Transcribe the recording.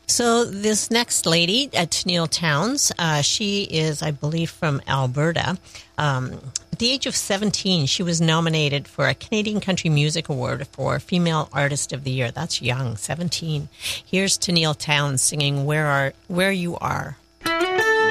So this next lady, Tenille Townes, she is, I believe, from Alberta. At the age of 17, she was nominated for a Canadian Country Music Award for Female Artist of the Year. That's young, 17. Here's Tenille Townes singing Where You Are.